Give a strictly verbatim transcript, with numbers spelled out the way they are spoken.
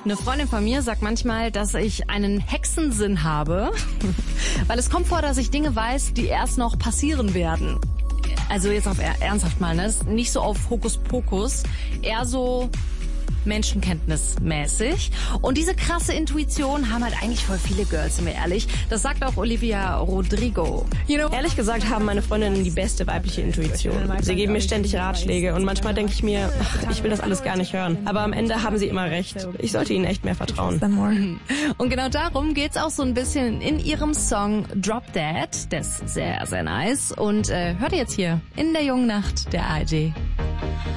Eine Freundin von mir sagt manchmal, dass ich einen Hexensinn habe, weil es kommt vor, dass ich Dinge weiß, die erst noch passieren werden. Also jetzt auf er- ernsthaft mal, ne? Nicht so auf Hokuspokus, eher so menschenkenntnismäßig. Und diese krasse Intuition haben halt eigentlich voll viele Girls, sind wir ehrlich. Das sagt auch Olivia Rodrigo. You know, ehrlich gesagt haben meine Freundinnen die beste weibliche Intuition. Sie geben mir ständig Ratschläge und manchmal denke ich mir, ach, ich will das alles gar nicht hören. Aber am Ende haben sie immer recht. Ich sollte ihnen echt mehr vertrauen. Und genau darum geht's auch so ein bisschen in ihrem Song Drop Dead. Der ist sehr, sehr nice. Und äh, hört ihr jetzt hier in der jungen Nacht der A R D.